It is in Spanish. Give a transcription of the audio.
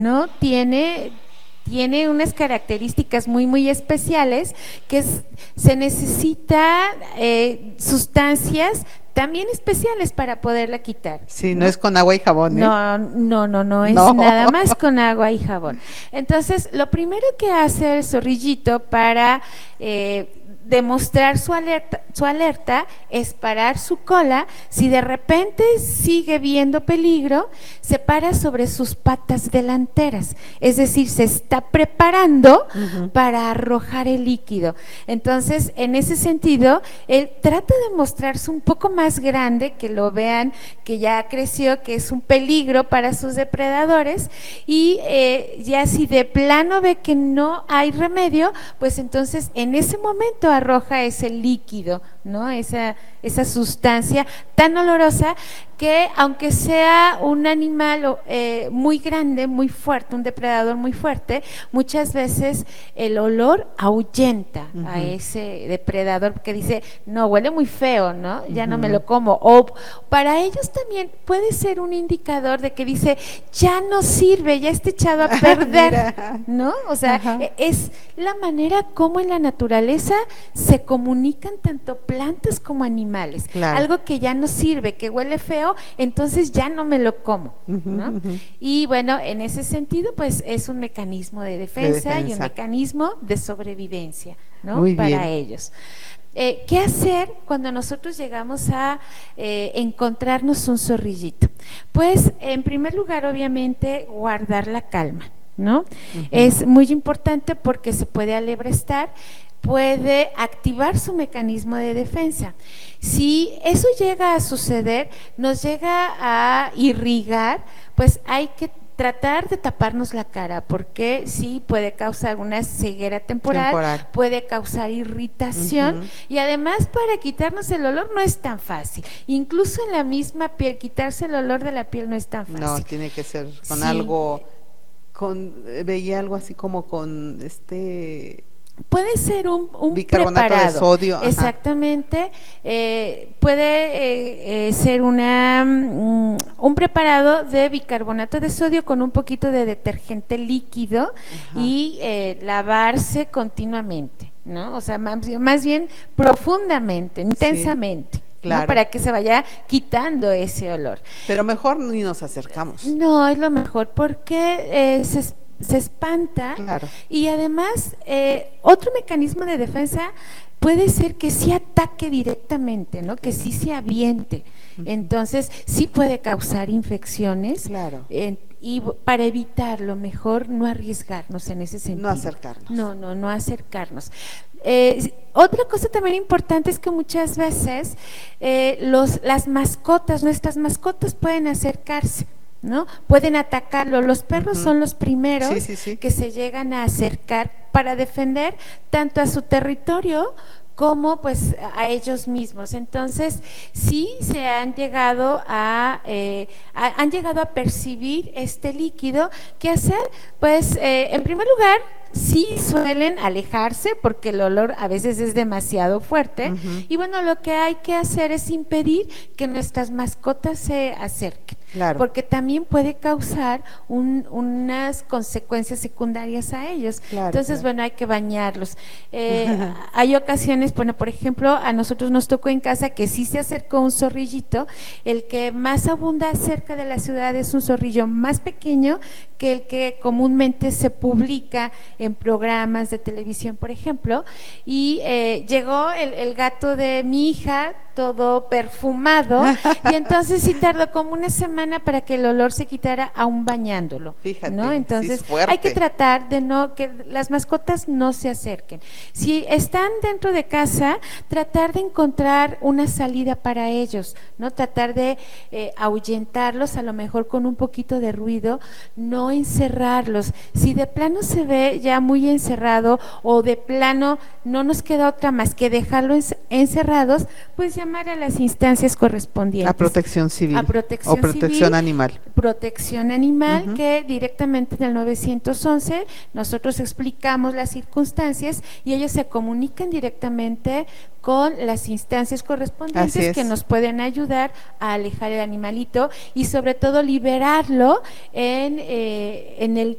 ¿no? Tiene unas características muy especiales se necesita sustancias también especiales para poderla quitar. Sí, no es con agua y jabón, ¿eh? No es No. nada más con agua y jabón. Entonces, lo primero que hace el zorrillito para demostrar su alerta es parar su cola. Si de repente sigue viendo peligro, se para sobre sus patas delanteras, es decir, se está preparando para arrojar el líquido. Entonces, en ese sentido, él trata de mostrarse un poco más grande, que lo vean que ya creció, que es un peligro para sus depredadores, y ya si de plano ve que no hay remedio, pues entonces en ese momento arroja ese líquido, ¿no? Esa sustancia tan olorosa que, aunque sea un animal muy grande, muy fuerte, un depredador muy fuerte, muchas veces el olor ahuyenta a ese depredador, que dice, no, huele muy feo, ¿no? Ya no me lo como. O para ellos también puede ser un indicador de que dice, ya no sirve, ya está echado a perder, ¿no? O sea, es la manera como en la naturaleza se comunican tanto plantas como animales. Claro. Algo que ya no sirve, que huele feo, entonces ya no me lo como, ¿no? Y bueno, en ese sentido, pues es un mecanismo de defensa y un mecanismo de sobrevivencia, ¿no? Muy para bien. ellos. ¿Qué hacer cuando nosotros llegamos a encontrarnos un zorrillito? Pues, en primer lugar, obviamente, guardar la calma, ¿no? Es muy importante porque se puede alebrestar, puede activar su mecanismo de defensa. Si eso llega a suceder, nos llega a irrigar, pues hay que tratar de taparnos la cara, porque sí puede causar una ceguera temporal. Puede causar irritación, y además para quitarnos el olor no es tan fácil. Incluso en la misma piel, quitarse el olor de la piel no es tan fácil. No, tiene que ser con algo, veía algo así como con puede ser un bicarbonato preparado de sodio. Exactamente. Puede ser un preparado de bicarbonato de sodio con un poquito de detergente líquido y lavarse continuamente, ¿no? O sea, más bien profundamente, intensamente. Sí. Claro. ¿No? Para que se vaya quitando ese olor. Pero mejor ni nos acercamos. No, es lo mejor, porque se espanta. Claro. Y además, otro mecanismo de defensa puede ser que sí ataque directamente, ¿no? Que sí se aviente. Entonces, sí puede causar infecciones. Claro. Y para evitarlo, mejor no arriesgarnos en ese sentido. No acercarnos. No acercarnos. Otra cosa también importante es que muchas veces las mascotas, nuestras mascotas pueden acercarse, ¿no? Pueden atacarlo. Los perros son los primeros que se llegan a acercar para defender tanto a su territorio como pues a ellos mismos. Entonces sí se han llegado a percibir este líquido. ¿Qué hacer? Pues en primer lugar, sí suelen alejarse porque el olor a veces es demasiado fuerte, y bueno, lo que hay que hacer es impedir que nuestras mascotas se acerquen. Claro. Porque también puede causar unas consecuencias secundarias a ellos. Claro, entonces, bueno, hay que bañarlos. Hay ocasiones, bueno, por ejemplo, a nosotros nos tocó en casa que sí se acercó un zorrillito. El que más abunda cerca de la ciudad es un zorrillo más pequeño que el que comúnmente se publica en programas de televisión, por ejemplo, y llegó el gato de mi hija todo perfumado, y entonces sí tardó como una semana para que el olor se quitara aún bañándolo. Fíjate, ¿no? Entonces hay que tratar de que las mascotas no se acerquen. Si están dentro de casa, tratar de encontrar una salida para ellos, ¿no? Tratar de ahuyentarlos, a lo mejor con un poquito de ruido, no encerrarlos. Si de plano se ve ya muy encerrado, o de plano no nos queda otra más que dejarlos encerrados, pues ya llamar a las instancias correspondientes. A protección civil. A protección o protección civil, animal. Protección animal, que directamente en el 911 nosotros explicamos las circunstancias y ellos se comunican directamente con las instancias correspondientes que nos pueden ayudar a alejar el animalito y sobre todo liberarlo en el